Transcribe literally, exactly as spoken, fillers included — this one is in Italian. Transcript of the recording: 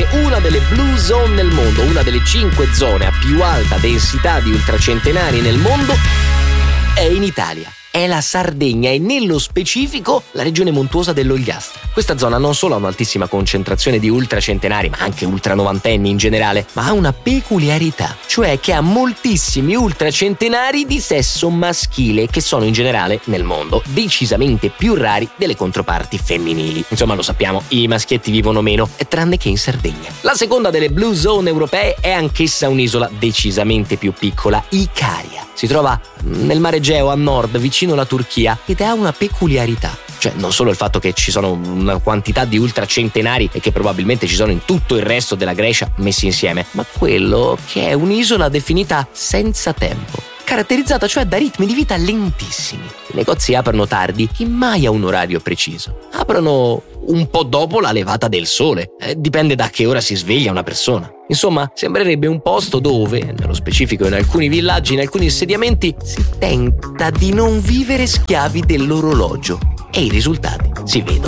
una delle blue zone nel mondo, una delle cinque zone a più alta densità di ultracentenari nel mondo, è in Italia. È la Sardegna e nello specifico la regione montuosa dell'Ogliastra. Questa zona non solo ha un'altissima concentrazione di ultracentenari, ma anche ultranovantenni in generale, ma ha una peculiarità, cioè che ha moltissimi ultracentenari di sesso maschile, che sono in generale nel mondo decisamente più rari delle controparti femminili. Insomma, lo sappiamo, i maschietti vivono meno, tranne che in Sardegna. La seconda delle blue zone europee è anch'essa un'isola decisamente più piccola, Icaria. Si trova nel mare Egeo a nord, vicino alla Turchia, ed ha una peculiarità. Cioè, non solo il fatto che ci sono una quantità di ultracentenari e che probabilmente ci sono in tutto il resto della Grecia messi insieme, ma quello che è un'isola definita senza tempo, caratterizzata cioè da ritmi di vita lentissimi. I negozi aprono tardi e mai a un orario preciso. Aprono un po' dopo la levata del sole, eh, dipende da che ora si sveglia una persona. Insomma, sembrerebbe un posto dove, nello specifico in alcuni villaggi, in alcuni insediamenti, si tenta di non vivere schiavi dell'orologio. E i risultati si vedono.